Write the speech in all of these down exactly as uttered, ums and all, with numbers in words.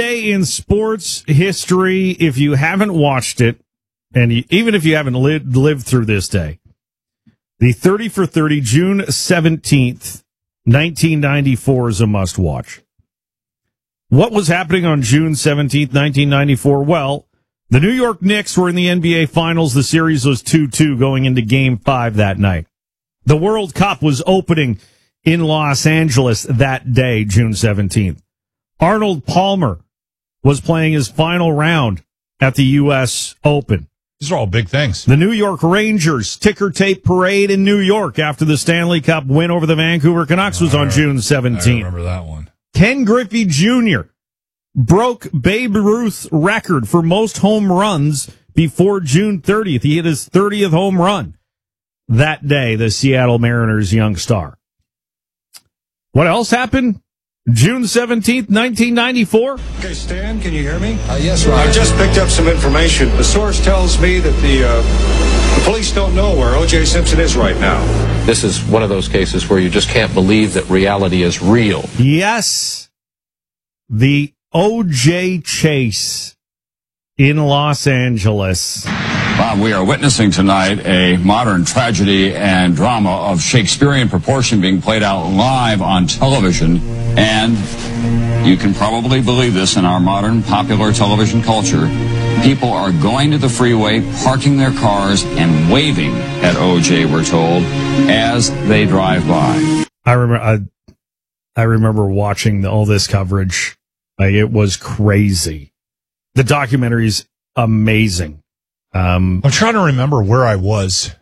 Day in sports history, if you haven't watched it, and you, even if you haven't lived, lived through this day, the thirty for thirty, June seventeenth, nineteen ninety-four is a must-watch. What was happening on June seventeenth, nineteen ninety-four? Well, the New York Knicks were in the N B A Finals. The series was two two going into Game five that night. The World Cup was opening in Los Angeles that day, June seventeenth. Arnold Palmer was playing his final round at the U S Open. These are all big things. The New York Rangers ticker tape parade in New York after the Stanley Cup win over the Vancouver Canucks was on June seventeenth. I remember that one. Ken Griffey Junior broke Babe Ruth's record for most home runs before June thirtieth. He hit his thirtieth home run that day, the Seattle Mariners young star. What else happened? June seventeenth, nineteen ninety-four. Okay, Stan, can you hear me? Uh, yes, Roger. I just picked up some information. The source tells me that the, uh, the police don't know where O J Simpson is right now. This is one of those cases where you just can't believe that reality is real. Yes. The O J chase in Los Angeles. Bob, we are witnessing tonight a modern tragedy and drama of Shakespearean proportion being played out live on television. And you can probably believe this in our modern popular television culture. People are going to the freeway, parking their cars, and waving at O J, we're told, as they drive by. I remember, I, I remember watching all this coverage. Like, it was crazy. The documentary's amazing. Um, I'm trying to remember where I was.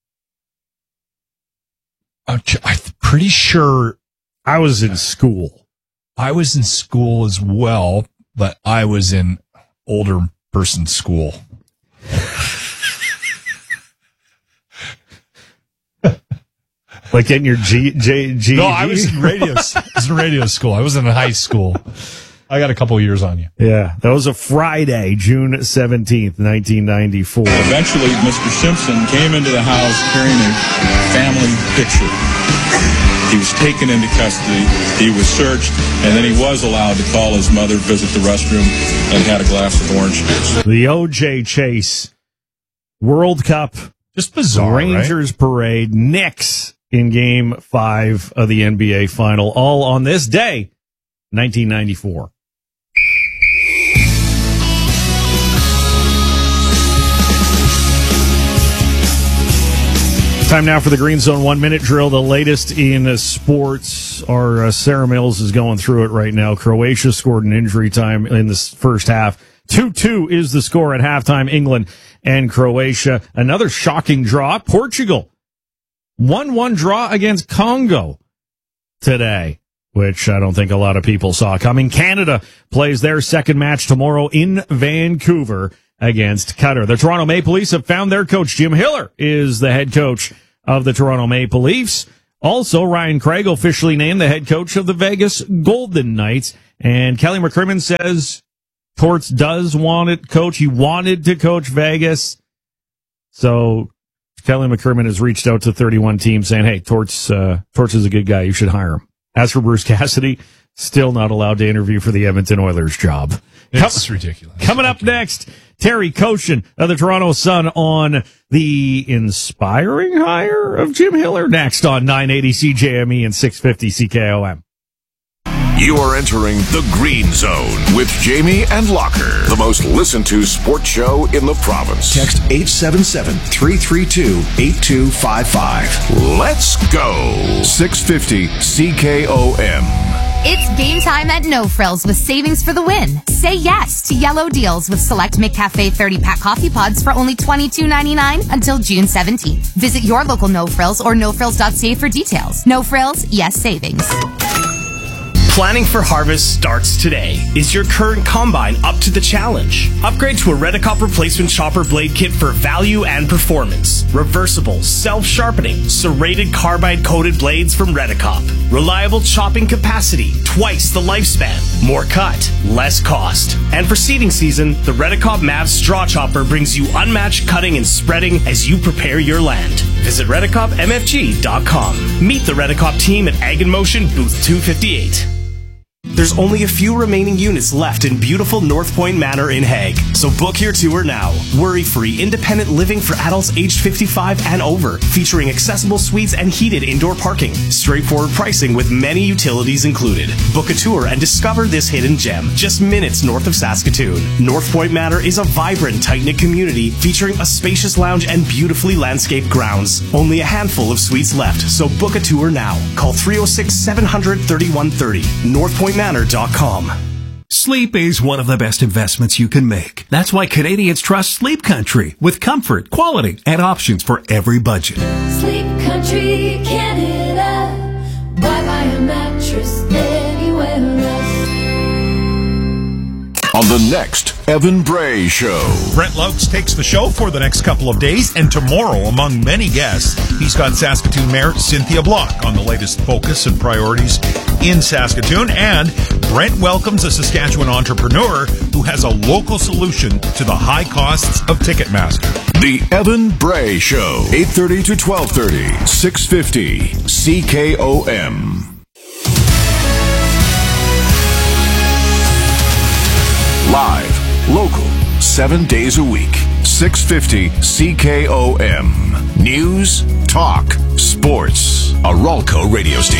I'm, ch- I'm pretty sure I was in school. I was in school as well, but I was in older person school. Like getting your G, J, G. No, I was in radio. I was in radio school. I wasn't in high school. I got a couple years on you. Yeah, that was a Friday, June seventeenth, nineteen ninety-four. Eventually, Mister Simpson came into the house carrying a family picture. He was taken into custody, he was searched, and then he was allowed to call his mother, visit the restroom, and had a glass of orange juice. The O J chase, World Cup, just bizarre, Rangers right? parade, Knicks in Game five of the N B A Final, all on this day, nineteen ninety-four. Time now for the Green Zone one-minute drill, the latest in uh, sports. Our uh, Sarah Mills is going through it right now. Croatia scored in injury time in the first half. two two is the score at halftime, England and Croatia. Another shocking draw, Portugal. one one draw against Congo today, which I don't think a lot of people saw coming. Canada plays their second match tomorrow in Vancouver against Qatar. The Toronto Maple Leafs have found their coach. Jim Hiller is the head coach of the Toronto Maple Leafs. Also, Ryan Craig officially named the head coach of the Vegas Golden Knights. And Kelly McCrimmon says Torts does want it, coach. He wanted to coach Vegas. So Kelly McCrimmon has reached out to thirty-one teams saying, hey, Torts, uh, Torts is a good guy. You should hire him. As for Bruce Cassidy, still not allowed to interview for the Edmonton Oilers job. It's ridiculous. Coming up next, Terry Koshin of the Toronto Sun on the inspiring hire of Jim Hiller. Next on nine eighty C J M E and six fifty C K O M. You are entering the Green Zone with Jamie and Locker, the most listened to sports show in the province. Text eight seven seven, three three two, eight two five five. Let's go. six fifty C K O M. It's game time at No Frills with savings for the win. Say yes to yellow deals with select McCafe thirty-pack coffee pods for only twenty-two ninety-nine until June seventeenth. Visit your local No Frills or no frills dot c a for details. No Frills, yes savings. Planning for harvest starts today. Is your current combine up to the challenge? Upgrade to a Redicop replacement chopper blade kit for value and performance. Reversible, self-sharpening, serrated carbide-coated blades from Redicop. Reliable chopping capacity, twice the lifespan. More cut, less cost. And for seeding season, the Redicop Mavs straw chopper brings you unmatched cutting and spreading as you prepare your land. Visit redicop m f g dot com. Meet the Redicop team at Ag in Motion, booth two fifty-eight. There's only a few remaining units left in beautiful North Point Manor in Hague, so book your tour now. Worry-free, independent living for adults aged fifty-five and over, featuring accessible suites and heated indoor parking. Straightforward pricing with many utilities included. Book a tour and discover this hidden gem, just minutes north of Saskatoon. North Point Manor is a vibrant, tight-knit community featuring a spacious lounge and beautifully landscaped grounds. Only a handful of suites left, so book a tour now. Call three oh six, seven hundred, thirty-one thirty. north point manor dot com. Sleep is one of the best investments you can make. That's why Canadians trust Sleep Country with comfort, quality, and options for every budget. Sleep Country, Canada. Why buy a mattress anywhere else? On the next Evan Bray Show. Brent Lokes takes the show for the next couple of days, and tomorrow, among many guests, he's got Saskatoon Mayor Cynthia Block on the latest focus and priorities in Saskatoon, and Brent welcomes a Saskatchewan entrepreneur who has a local solution to the high costs of Ticketmaster. The Evan Bray Show, eight thirty to twelve thirty, six fifty C K O M. Live, local, seven days a week, six fifty C K O M. News, talk, sports. A Ralco radio station.